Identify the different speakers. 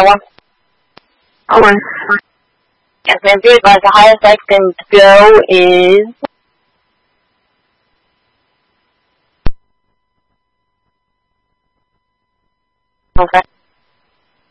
Speaker 1: that one.
Speaker 2: Okay.
Speaker 1: Yes, ma'am. Be advised, the highest I can go is... Okay.